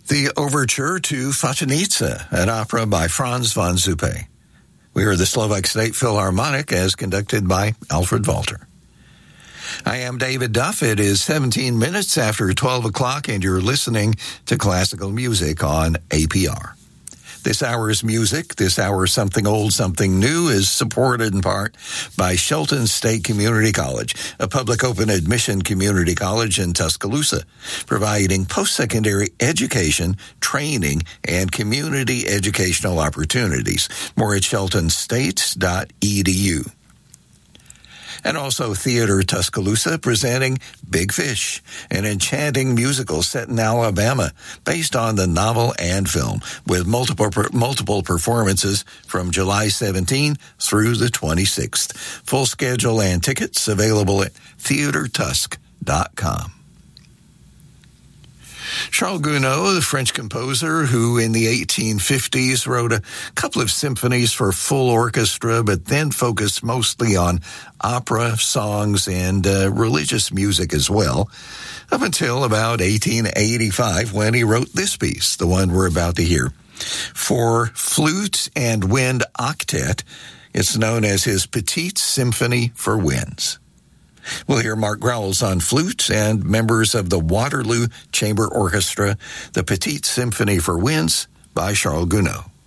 The Overture to Fatinitsa, an opera by Franz von Zupe. We are the Slovak State Philharmonic as conducted by Alfred Walter. I am David Duff. It is 17 minutes after 12 o'clock, and you're listening to classical music on APR. This hour's music, this hour's Something Old, Something New, is supported in part by Shelton State Community College, a public open admission community college in Tuscaloosa, providing post-secondary education, training, and community educational opportunities. More at sheltonstate.edu. And also Theater Tuscaloosa presenting Big Fish, an enchanting musical set in Alabama based on the novel and film, with multiple performances from July 17 through the 26th. Full schedule and tickets available at theatertusk.com. Charles Gounod, the French composer who in the 1850s wrote a couple of symphonies for full orchestra, but then focused mostly on opera, songs, and religious music as well, up until about 1885 when he wrote this piece, the one we're about to hear. For flute and wind octet, it's known as his Petite Symphony for Winds. We'll hear Mark Growls on flute and members of the Waterloo Chamber Orchestra, the Petite Symphony for Winds by Charles Gounod.